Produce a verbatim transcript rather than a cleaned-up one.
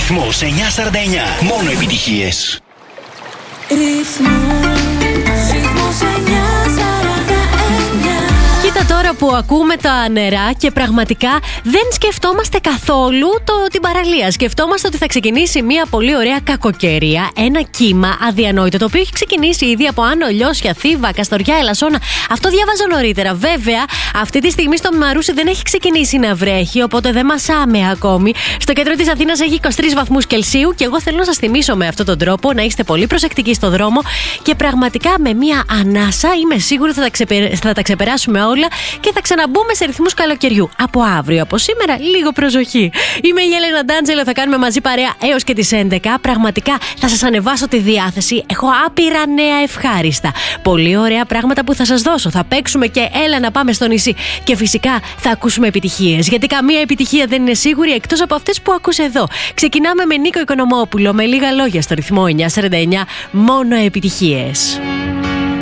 Ρυθμός εννιακόσια σαράντα εννιά. Μόνο επιτυχίες. Ρυθμός, ρυθμός εννιακόσια σαράντα εννιά. Κοίτα τώρα που ακούμε τα νερά και πραγματικά δεν σκεφτόμαστε καθόλου το, την παραλία. Σκεφτόμαστε ότι θα ξεκινήσει μια πολύ ωραία κακοκαιρία, ένα κύμα αδιανόητο, το οποίο έχει ξεκινήσει ήδη από Άνω, Λιώσια, Θήβα, Καστοριά, Ελασσόνα. Αυτό διάβαζα νωρίτερα. Βέβαια, αυτή τη στιγμή στο Μαρούσι δεν έχει ξεκινήσει να βρέχει, οπότε δεν μασάμε ακόμη. Στο κέντρο της Αθήνας έχει είκοσι τρεις βαθμούς Κελσίου και εγώ θέλω να σας θυμίσω με αυτόν τον τρόπο να είστε πολύ προσεκτικοί στο δρόμο και πραγματικά με μια ανάσα είμαι σίγουρη θα τα, ξεπε... θα τα ξεπεράσουμε όλα και θα ξαναμπούμε σε ρυθμούς καλοκαιριού. Από αύριο, από σήμερα, λίγο προσοχή. Είμαι η Έλενα Ντάντζελο, θα κάνουμε μαζί παρέα έως και τις έντεκα. Πραγματικά θα σας ανεβάσω τη διάθεση. Έχω άπειρα νέα ευχάριστα. Πολύ ωραία πράγματα που θα σας δώσω. Θα παίξουμε και έλα να πάμε στο νησί. Και φυσικά θα ακούσουμε επιτυχίες. Γιατί καμία επιτυχία δεν είναι σίγουρη εκτός από αυτές που ακούς εδώ. Ξεκινάμε με Νίκο Οικονομόπουλο με λίγα λόγια στο ρυθμό εννιακόσια σαράντα εννιά. Μόνο επιτυχίες.